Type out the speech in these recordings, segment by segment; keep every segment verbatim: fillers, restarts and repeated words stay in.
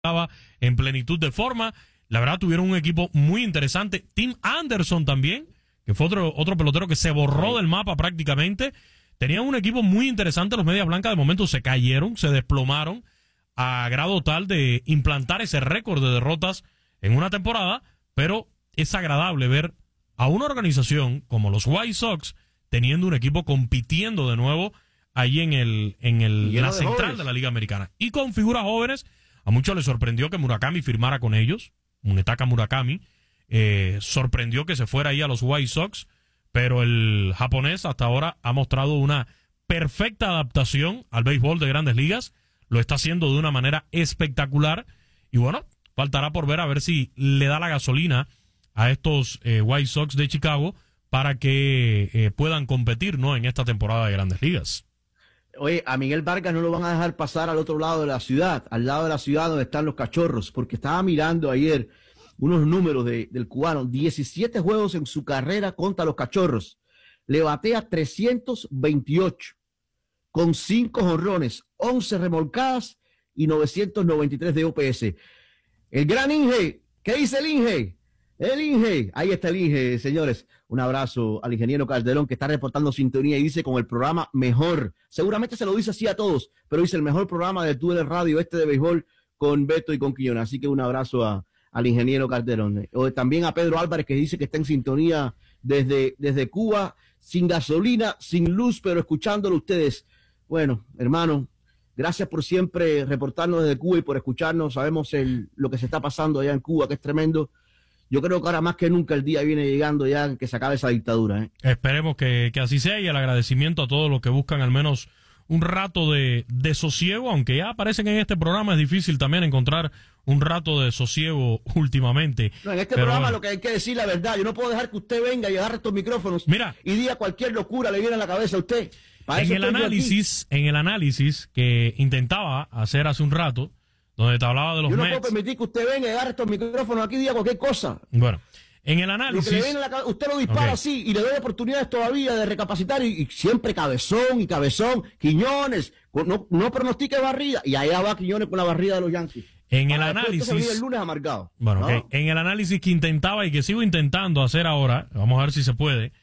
estaba en plenitud de forma. La verdad, tuvieron un equipo muy interesante. Tim Anderson también, que fue otro, otro pelotero que se borró del mapa prácticamente. Tenían un equipo muy interesante. Los Medias Blancas de momento se cayeron, se desplomaron a grado tal de implantar ese récord de derrotas en una temporada, pero es agradable ver a una organización como los White Sox teniendo un equipo compitiendo de nuevo ahí en el en el la central jóvenes. de la Liga Americana. Y con figuras jóvenes, a muchos les sorprendió que Murakami firmara con ellos, Munetaka Murakami, eh, sorprendió que se fuera ahí a los White Sox, pero el japonés hasta ahora ha mostrado una perfecta adaptación al béisbol de Grandes Ligas, lo está haciendo de una manera espectacular, y bueno, faltará por ver a ver si le da la gasolina a estos eh, White Sox de Chicago para que eh, puedan competir, ¿no?, en esta temporada de Grandes Ligas. Oye, a Miguel Vargas no lo van a dejar pasar al otro lado de la ciudad, al lado de la ciudad donde están los Cachorros, porque estaba mirando ayer unos números de, del cubano, diecisiete juegos en su carrera contra los Cachorros, le batea trescientos veintiocho, con cinco jonrones, once remolcadas y novecientos noventa y tres de O P S. El gran Inge, ¿qué dice el Inge? El Inge, ahí está el Inge, señores. Un abrazo al ingeniero Calderón, que está reportando sintonía y dice con el programa mejor. Seguramente se lo dice así a todos, pero dice el mejor programa de Túnel Radio este de béisbol con Beto y con Quiñones. Así que un abrazo a, al ingeniero Calderón. O también a Pedro Álvarez, que dice que está en sintonía desde, desde Cuba, sin gasolina, sin luz, pero escuchándolo ustedes. Bueno, hermano, gracias por siempre reportarnos desde Cuba y por escucharnos. Sabemos el, lo que se está pasando allá en Cuba, que es tremendo. Yo creo que ahora más que nunca el día viene llegando ya que se acabe esa dictadura, ¿eh? Esperemos que, que así sea, y el agradecimiento a todos los que buscan al menos un rato de, de sosiego, aunque ya aparecen en este programa, es difícil también encontrar un rato de sosiego últimamente. No, en este Pero, programa bueno, lo que hay que decir la verdad. Yo no puedo dejar que usted venga y agarre estos micrófonos Mira, y diga cualquier locura le viene a la cabeza a usted. Para en el análisis, en el análisis que intentaba hacer hace un rato, donde te hablaba de los Yo no Mets. puedo permitir que usted venga y agarre estos micrófonos aquí y diga cualquier cosa. Bueno, en el análisis... Lo que le viene a la cabeza, usted lo dispara okay. así y le doy oportunidades todavía de recapacitar y, y siempre cabezón y cabezón. Quiñones, no, no pronostique barrida. Y allá va Quiñones con la barrida de los Yankees. En el análisis... el lunes amargado. Bueno, ¿no? okay. En el análisis que intentaba y que sigo intentando hacer ahora, vamos a ver si se puede,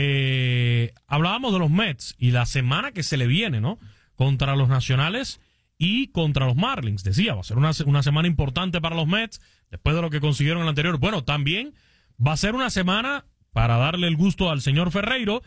eh, hablábamos de los Mets y la semana que se le viene, ¿no?, contra los Nacionales y contra los Marlins. Decía, va a ser una, una semana importante para los Mets, después de lo que consiguieron en el anterior. Bueno, también va a ser una semana, para darle el gusto al señor Ferreiro,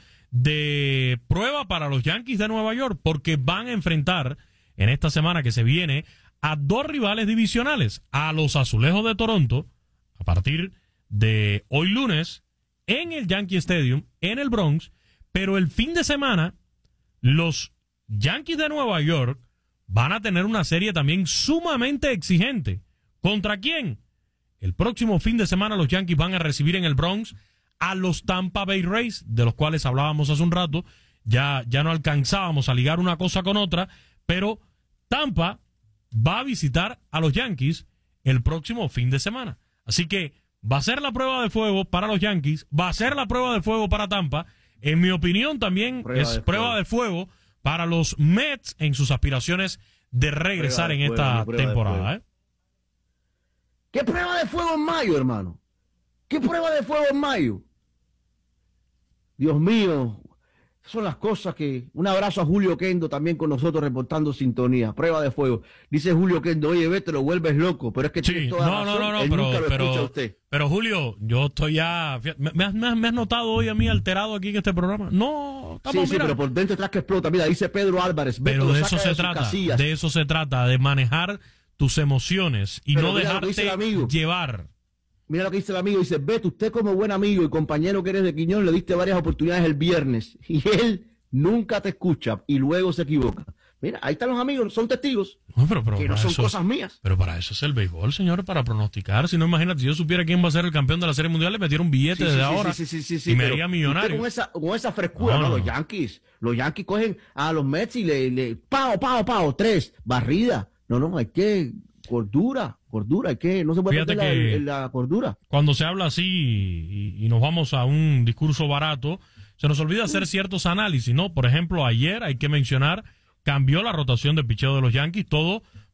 de prueba para los Yankees de Nueva York, porque van a enfrentar en esta semana que se viene a dos rivales divisionales, a los Azulejos de Toronto, a partir de hoy lunes, en el Yankee Stadium, en el Bronx, pero el fin de semana, los Yankees de Nueva York van a tener una serie también sumamente exigente. ¿Contra quién? El próximo fin de semana los Yankees van a recibir en el Bronx a los Tampa Bay Rays, de los cuales hablábamos hace un rato. Ya, ya no alcanzábamos a ligar una cosa con otra, pero Tampa va a visitar a los Yankees el próximo fin de semana. Así que va a ser la prueba de fuego para los Yankees, va a ser la prueba de fuego para Tampa. En mi opinión también prueba es de prueba de fuego para los Mets en sus aspiraciones de regresar de en fuego, esta temporada. ¿eh? ¿Qué prueba de fuego en mayo, hermano? ¿Qué prueba de fuego en mayo? Dios mío, son las cosas que... Un abrazo a Julio Kendo también con nosotros reportando sintonía. Prueba de fuego. Dice Julio Kendo, oye, ve, te lo vuelves loco, pero es que sí, tienes toda no, razón. No, no, no, Él pero, nunca lo pero, escucha a usted. Pero Julio, yo estoy ya... ¿Me, me, has, me has notado hoy a mí alterado aquí en este programa? No, estamos, Sí, sí, mira. pero por dentro estás que explota. Mira, dice Pedro Álvarez. Pero de eso se trata, de eso se trata, de manejar tus emociones y pero no dejarte llevar. Mira lo que dice el amigo, dice, Beto, usted como buen amigo y compañero que eres de Quiñón, le diste varias oportunidades el viernes y él nunca te escucha y luego se equivoca. Mira, ahí están los amigos, son testigos, no, pero, pero que no son eso, cosas mías. Pero para eso es el béisbol, señor, para pronosticar. Si no, imagínate, si yo supiera quién va a ser el campeón de la Serie Mundial, le metiera un billete sí, desde sí, ahora sí, sí, sí, sí, y me haría millonario. Con esa, con esa frescura, no, no, no, los Yankees, los Yankees cogen a los Mets y le, le pao, pao, pao, tres, barrida. No, no, hay que... Cordura, cordura, que no se puede Fíjate perder la, la cordura. Cuando se habla así y, y nos vamos a un discurso barato, se nos olvida hacer ciertos análisis, ¿no? Por ejemplo, ayer hay que mencionar, cambió la rotación de picheo de los Yankees, todo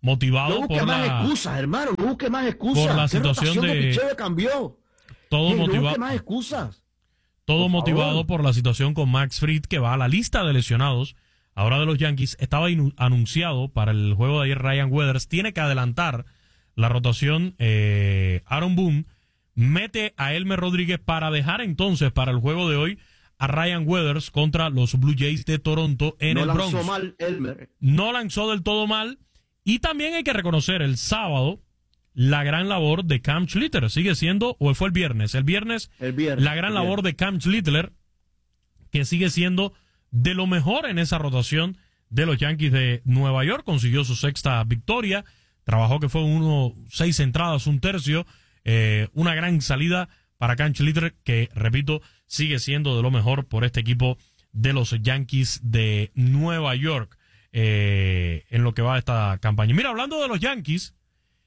motivado no busque por más la... excusas, hermano, no busque más excusas. Por la ¿Qué situación rotación de... de picheo cambió? Todo No motivado... busque más excusas. Todo Por motivado favor. por la situación con Max Fried, que va a la lista de lesionados ahora de los Yankees. Estaba inu- anunciado para el juego de ayer Ryan Weathers. Tiene que adelantar la rotación eh, Aaron Boone. Mete a Elmer Rodríguez para dejar entonces para el juego de hoy a Ryan Weathers contra los Blue Jays de Toronto en no el Bronx. lanzó mal Elmer. No lanzó del todo mal. Y también hay que reconocer el sábado la gran labor de Cam Schlitter. Sigue siendo, o fue el viernes, el viernes, El viernes la gran el labor viernes. de Cam Schlitter, que sigue siendo de lo mejor en esa rotación de los Yankees de Nueva York. Consiguió su sexta victoria. Trabajó que fue uno, seis entradas, un tercio. Eh, una gran salida para Cam Schlitter, que, repito, sigue siendo de lo mejor por este equipo de los Yankees de Nueva York eh, en lo que va esta campaña. Mira, hablando de los Yankees,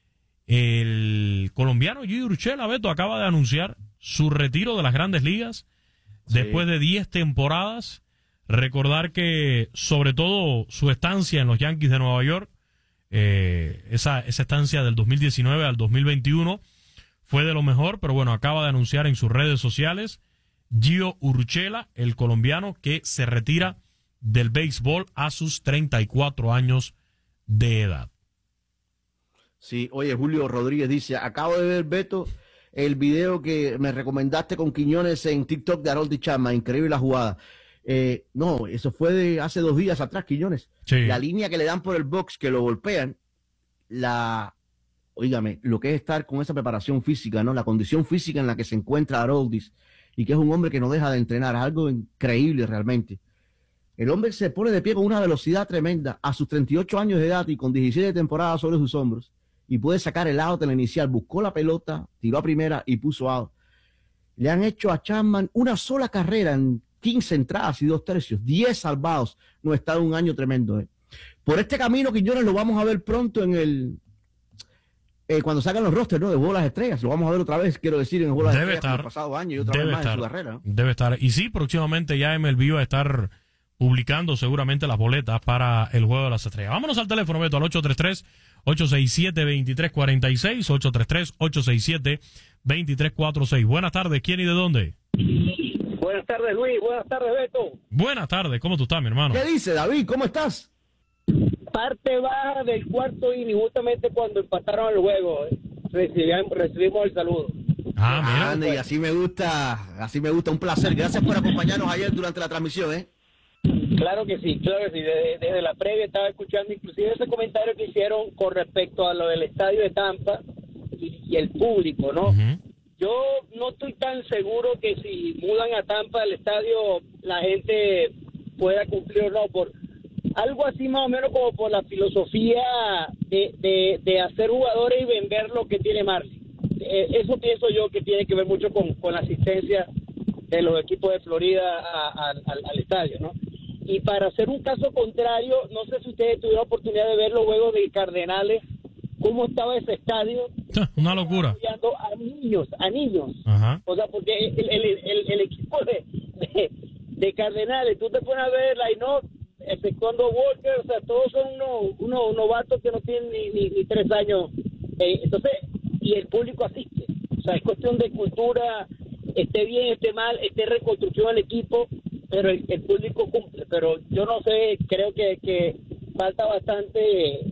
el colombiano Gio Urshela, Beto, acaba de anunciar su retiro de las Grandes Ligas Sí. después de diez temporadas. Recordar que, sobre todo, su estancia en los Yankees de Nueva York, eh, esa, esa estancia del dos mil diecinueve al dos mil veintiuno, fue de lo mejor, pero bueno, acaba de anunciar en sus redes sociales Gio Urshela, el colombiano, que se retira del béisbol a sus treinta y cuatro años de edad. Sí, oye, Julio Rodríguez dice, acabo de ver, Beto, el video que me recomendaste con Quiñones en TikTok de Harold Chapman, increíble la jugada. Eh, no, eso fue de hace dos días atrás, Quiñones. Sí. La línea que le dan por el box, que lo golpean, la... Óigame, lo que es estar con esa preparación física, ¿no? La condición física en la que se encuentra Haroldis, y que es un hombre que no deja de entrenar, algo increíble realmente. El hombre se pone de pie con una velocidad tremenda a sus treinta y ocho años de edad y con diecisiete temporadas sobre sus hombros, y puede sacar el out en la inicial. Buscó la pelota, tiró a primera y puso out. Le han hecho a Chapman una sola carrera en quince entradas y dos tercios, diez salvados. No, está en un año tremendo. ¿eh? Por este camino, Quiñones, lo vamos a ver pronto en el... Eh, cuando sacan los rosters, ¿no? De Juego de las Estrellas. Lo vamos a ver otra vez, quiero decir, en Juego de las Debe Estrellas como estar. el pasado año y otra Debe vez más estar. en su carrera. ¿no? Debe estar. Y sí, próximamente ya M L B va a estar publicando seguramente las boletas para el Juego de las Estrellas. Vámonos al teléfono, Beto, al ocho tres tres, ocho seis siete, dos tres cuatro seis, ocho tres tres, ocho seis siete, dos tres cuatro seis. Buenas tardes, ¿quién y de dónde? Buenas tardes, Luis. Buenas tardes, Beto. Buenas tardes, ¿cómo tú estás, mi hermano? ¿Qué dice, David? ¿Cómo estás? Parte baja del cuarto inning, justamente cuando empataron el juego, eh, recibimos, recibimos el saludo. Ah, mira. Ande, y así me gusta, así me gusta, un placer. Gracias por acompañarnos ayer durante la transmisión, ¿eh? Claro que sí, claro que sí. Desde, desde la previa estaba escuchando inclusive ese comentario que hicieron con respecto a lo del estadio de Tampa y, y el público, ¿no? Ujú. Yo no estoy tan seguro que si mudan a Tampa el estadio la gente pueda cumplir o no, por algo así más o menos como por la filosofía de, de, de hacer jugadores y vender lo que tiene Marley. Eh, eso pienso yo que tiene que ver mucho con, con la asistencia de los equipos de Florida a, a, al, al estadio, ¿no? Y para hacer un caso contrario, no sé si ustedes tuvieron oportunidad de ver los juegos de Cardenales, cómo estaba ese estadio. Una locura. Apoyando a niños, a niños. Ajá. O sea, porque el, el, el, el equipo de, de, de Cardenales, tú te pones a ver la line-up, exceptuando Walker, o sea, todos son unos, unos novatos que no tienen ni, ni, ni tres años. Eh, entonces, y el público asiste. O sea, es cuestión de cultura, esté bien, esté mal, esté reconstrucción del equipo, pero el, el público cumple. Pero yo no sé, creo que, que falta bastante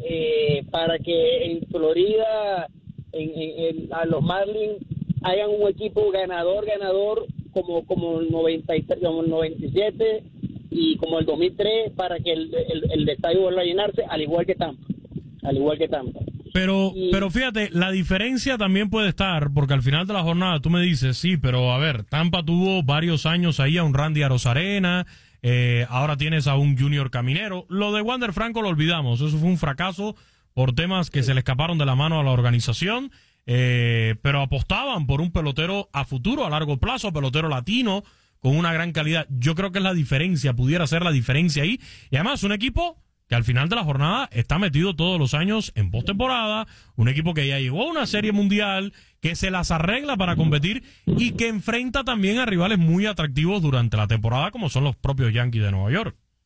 eh, para que en Florida, en, en, en, a los Marlins, hayan un equipo ganador, ganador, como, como el noventa y tres, como el noventa y siete y como el dos mil tres, para que el, el, el estadio vuelva a llenarse, al igual que Tampa. Al igual que Tampa. Pero, Y- pero fíjate, la diferencia también puede estar, porque al final de la jornada tú me dices, sí, pero a ver, Tampa tuvo varios años ahí a un Randy Arozarena, eh, ahora tienes a un Junior Caminero. Lo de Wander Franco lo olvidamos, eso fue un fracaso por temas que se le escaparon de la mano a la organización, eh, pero apostaban por un pelotero a futuro, a largo plazo, pelotero latino, con una gran calidad. Yo creo que es la diferencia, pudiera ser la diferencia ahí, y además un equipo que al final de la jornada está metido todos los años en postemporada, un equipo que ya llegó a una serie mundial, que se las arregla para competir y que enfrenta también a rivales muy atractivos durante la temporada, como son los propios Yankees de Nueva York.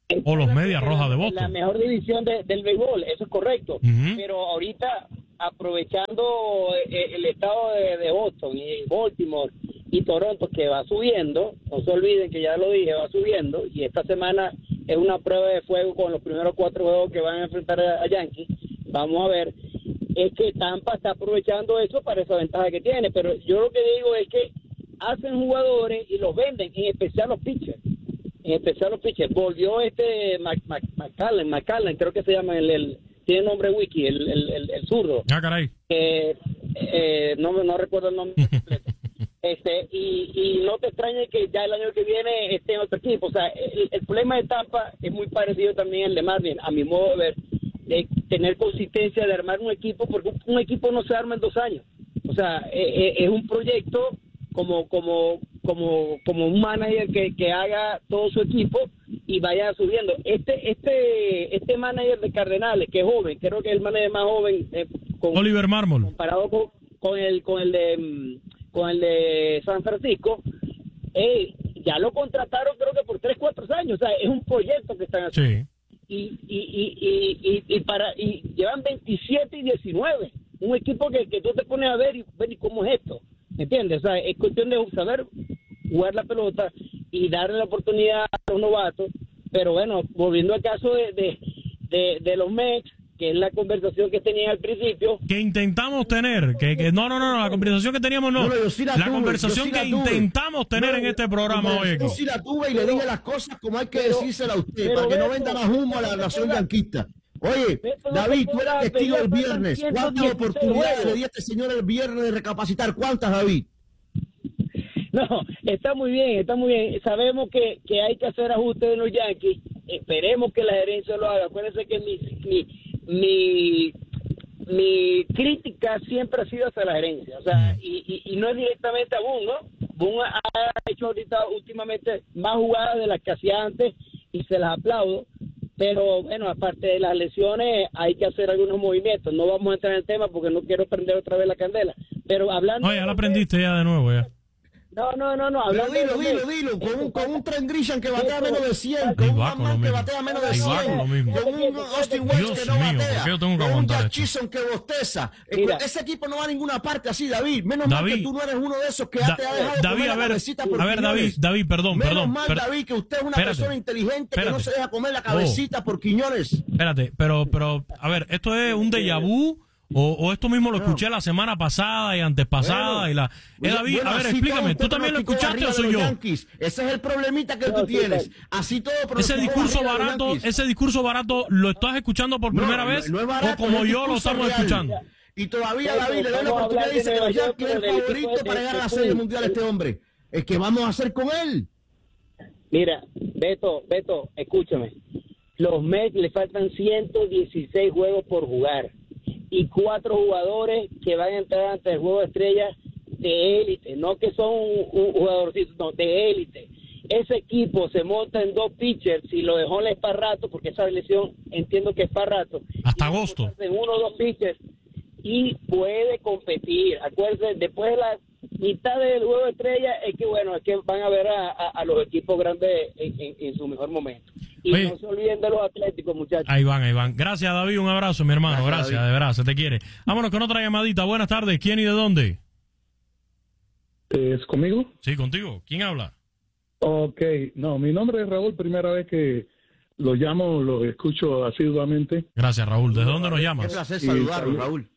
o los Medias Rojas de Boston. La mejor división de, del béisbol, eso es correcto. Uh-huh. Pero ahorita, aprovechando el, el estado de, de Boston y Baltimore y Toronto, que va subiendo, no se olviden que ya lo dije, va subiendo, y esta semana es una prueba de fuego con los primeros cuatro juegos que van a enfrentar a, a Yankees. Vamos a ver, es que Tampa está aprovechando eso para esa ventaja que tiene, pero yo lo que digo es que hacen jugadores y los venden, en especial los pitchers, en especial los pitchers. Volvió este Mac, Mac, McCallan, McCallan, creo que se llama, el, el tiene nombre wiki, el, el, el, el zurdo. Ah, caray. Eh, eh, no, no recuerdo el nombre completo. Este, y, y no te extrañe que ya el año que viene esté en otro equipo. O sea, el, el problema de Tampa es muy parecido también al de Marlins, a mi modo de ver, de tener consistencia, de armar un equipo, porque un, un equipo no se arma en dos años. O sea, es, es un proyecto como como como como un manager que, que haga todo su equipo y vaya subiendo. Este este este manager de Cardenales, que es joven, creo que es el manager más joven, eh, con, Oliver Marmol, comparado con, con el con el de con el de San Francisco, eh, ya lo contrataron creo que por tres, cuatro años. O sea, es un proyecto que están haciendo. Sí. Y, y, y, y, y, y para y llevan veintisiete y diecinueve, un equipo que, que tú te pones a ver y ver y cómo es esto, ¿me entiendes? O sea, es cuestión de saber jugar la pelota y darle la oportunidad a los novatos. Pero bueno, volviendo al caso de, de, de, de los Mets, que es la conversación que tenían al principio. Que intentamos tener, que, que no, no, no, la conversación que teníamos no. no, no sí la, la tuve, conversación sí la que tuve. intentamos tener no, en este programa no, hoy aquí. Yo sí la tuve y le dije las cosas como hay que pero, decírsela a usted, para que no venda más humo a la nación yanquista. Oye, David, tú eras testigo el viernes. ¿Cuántas oportunidades le di a este señor el viernes de recapacitar? ¿Cuántas, David? No, está muy bien, está muy bien. Sabemos que, que hay que hacer ajustes en los Yankees. Esperemos que la gerencia lo haga. Acuérdense que mi, mi, mi, mi crítica siempre ha sido hacia la gerencia. O sea, y, y, y no es directamente a Boone, ¿no? Boone ha hecho ahorita últimamente más jugadas de las que hacía antes y se las aplaudo. Pero bueno, aparte de las lesiones, hay que hacer algunos movimientos. No vamos a entrar en el tema porque no quiero prender otra vez la candela. Pero hablando. No, ya la prendiste ya de nuevo, ya. No, no, no, no. Hablando Pero dilo, dilo, dilo. Con un, con un Trent Grisham que batea menos de cien, con un Manman que batea menos de cien, con un Austin Wells que no batea, con un Jack Chisholm que bosteza. Mira, ese equipo no va a ninguna parte así, David. Menos David, mal que tú no eres uno de esos que da, te ha dejado David, comer a ver, la cabecita por A ver, David, David, perdón, menos perdón. mal, per, David, que usted es una espérate, persona inteligente espérate. que no se deja comer la cabecita oh. por Quiñones. Espérate, pero, pero, a ver, ¿esto es un déjà vu? O, o esto mismo lo escuché la semana pasada y antes pasada bueno, y la eh, David, bueno, a ver, explícame, ¿tú también lo escuchaste o soy yo? Yankees. Ese es el problemita que no, tú tienes. Así todo ese discurso barato, ese discurso barato lo estás escuchando por primera no, vez no, no es barato, o como yo lo estamos real. escuchando. Y todavía David le da la oportunidad y dice que los Yankees es el favorito para llegar a la Serie Mundial a este hombre. Es que vamos a hacer con él. Mira, Beto, Beto, escúchame. Los Mets le faltan ciento dieciséis juegos por jugar y cuatro jugadores que van a entrar ante el juego de estrellas de élite, no que son un, un jugadorcito, no, de élite. Ese equipo se monta en dos pitchers y lo dejó en para rato, porque esa lesión entiendo que es para rato. Hasta agosto. En uno o dos pitchers y puede competir. Acuérdense, después de la mitad del juego de estrellas es que, bueno, es que van a ver a, a, a los equipos grandes en, en, en su mejor momento. Y Oye, no se olviden de los atléticos, muchachos. Ahí van, ahí van. Gracias, David. Un abrazo, mi hermano. Gracias, Gracias de verdad. Se te quiere. Vámonos con otra llamadita. Buenas tardes. ¿Quién y de dónde? ¿Es conmigo? Sí, contigo. ¿Quién habla? Ok. No, mi nombre es Raúl. Primera vez que lo llamo, lo escucho asiduamente. Gracias, Raúl. ¿Desde dónde nos llamas? Es un placer saludarlo, Raúl.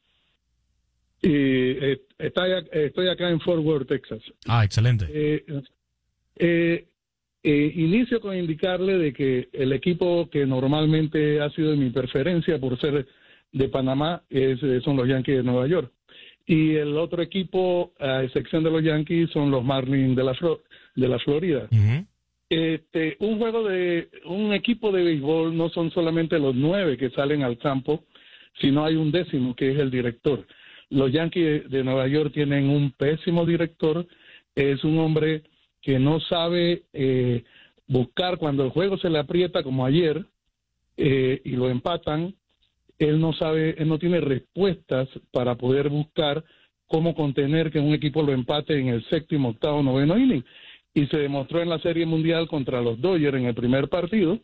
Y eh, está, estoy acá en Fort Worth, Texas. Ah, excelente. Eh, eh, Eh, inicio con indicarle de que el equipo que normalmente ha sido de mi preferencia por ser de Panamá es, son los Yankees de Nueva York. Y el otro equipo, a excepción de los Yankees, son los Marlins de la, de la Florida. Uh-huh. Este, un juego de un equipo de béisbol no son solamente los nueve que salen al campo, sino hay un décimo que es el director. Los Yankees de Nueva York tienen un pésimo director, es un hombre que no sabe eh, buscar cuando el juego se le aprieta como ayer eh, y lo empatan, él no sabe, él no tiene respuestas para poder buscar cómo contener que un equipo lo empate en el séptimo, octavo, noveno inning. Y se demostró en la Serie Mundial contra los Dodgers en el primer partido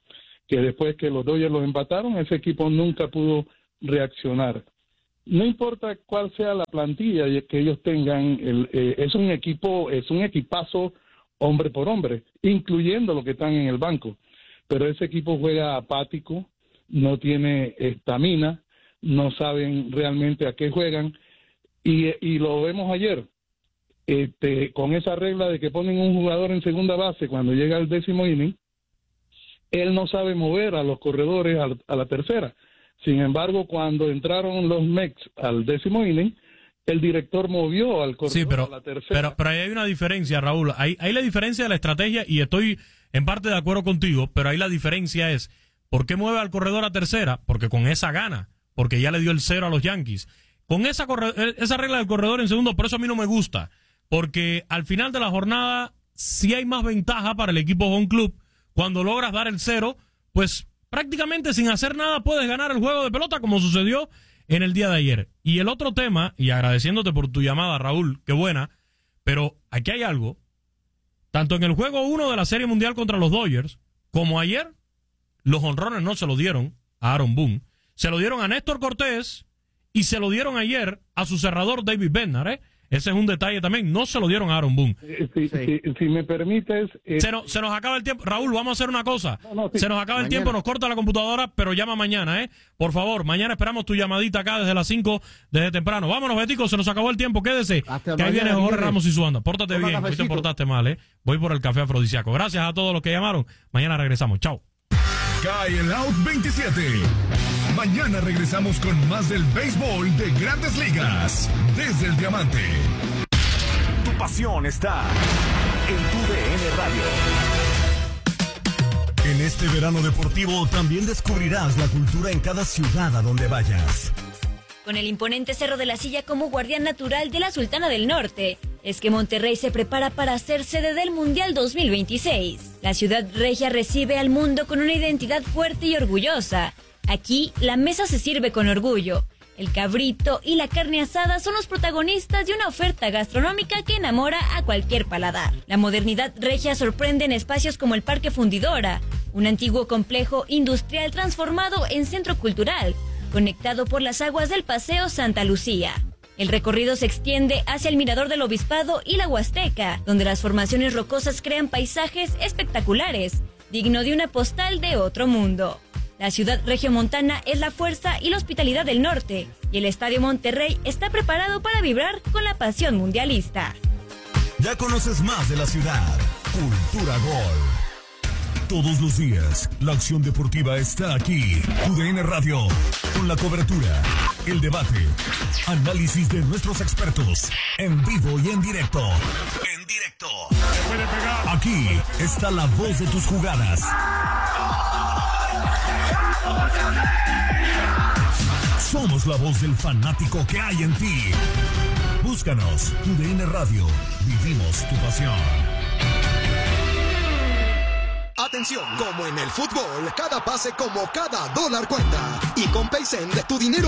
que después que los Dodgers los empataron, ese equipo nunca pudo reaccionar. No importa cuál sea la plantilla que ellos tengan, el, eh, es un equipo, es un equipazo hombre por hombre, incluyendo los que están en el banco. Pero ese equipo juega apático, no tiene estamina, no saben realmente a qué juegan, y, y lo vemos ayer, este, con esa regla de que ponen un jugador en segunda base cuando llega el décimo inning, él no sabe mover a los corredores a, a la tercera. Sin embargo, cuando entraron los Mets al décimo inning, el director movió al corredor sí, pero, a la tercera. Pero, pero ahí hay una diferencia, Raúl. Hay, hay la diferencia de la estrategia y estoy en parte de acuerdo contigo, pero ahí la diferencia es, ¿por qué mueve al corredor a tercera? Porque con esa gana, porque ya le dio el cero a los Yankees. Con esa, corre, esa regla del corredor en segundo, por eso a mí no me gusta, porque al final de la jornada sí hay más ventaja para el equipo home club. Cuando logras dar el cero, pues prácticamente sin hacer nada puedes ganar el juego de pelota, como sucedió en el día de ayer. Y el otro tema, y agradeciéndote por tu llamada, Raúl, qué buena, pero aquí hay algo. Tanto en el juego uno de la Serie Mundial contra los Dodgers, como ayer, los honrones no se lo dieron a Aaron Boone, se lo dieron a Néstor Cortés y se lo dieron ayer a su cerrador David Bednar, ¿eh? Ese es un detalle también, no se lo dieron a Aaron Boone. Si, sí. si, si me permites... Eh... Se, nos, se nos acaba el tiempo. Raúl, vamos a hacer una cosa. No, no, sí. Se nos acaba el mañana. tiempo, nos corta la computadora, pero llama mañana, ¿eh? Por favor, mañana esperamos tu llamadita acá desde las cinco, desde temprano. Vámonos, Betico, se nos acabó el tiempo, quédese. Hasta que ahí mañana, viene Jorge Miguel. Ramos y su banda. Pórtate Toma bien, hoy te cafecito. portaste mal, ¿eh? Voy por el café afrodisíaco. Gracias a todos los que llamaron. Mañana regresamos. Chao. Cae el Out veintisiete. Mañana regresamos con más del béisbol de Grandes Ligas. Desde el Diamante. Tu pasión está en tu D N Radio. En este verano deportivo también descubrirás la cultura en cada ciudad a donde vayas. Con el imponente Cerro de la Silla como guardián natural de la Sultana del Norte, es que Monterrey se prepara para ser sede del Mundial dos mil veintiséis. La ciudad regia recibe al mundo con una identidad fuerte y orgullosa. Aquí, la mesa se sirve con orgullo. El cabrito y la carne asada son los protagonistas de una oferta gastronómica que enamora a cualquier paladar. La modernidad regia sorprende en espacios como el Parque Fundidora, un antiguo complejo industrial transformado en centro cultural, conectado por las aguas del Paseo Santa Lucía. El recorrido se extiende hacia el Mirador del Obispado y la Huasteca, donde las formaciones rocosas crean paisajes espectaculares, digno de una postal de otro mundo. La ciudad regiomontana es la fuerza y la hospitalidad del norte, y el Estadio Monterrey está preparado para vibrar con la pasión mundialista. Ya conoces más de la ciudad. Cultura Gol. Todos los días, la acción deportiva está aquí. U D N Radio, con la cobertura, el debate, análisis de nuestros expertos, en vivo y en directo. En directo. Aquí está la voz de tus jugadas. Somos la voz del fanático que hay en ti. Búscanos, U D N Radio. Vivimos tu pasión. Atención, como en el fútbol, cada pase como cada dólar cuenta. Y con PaySend, tu dinero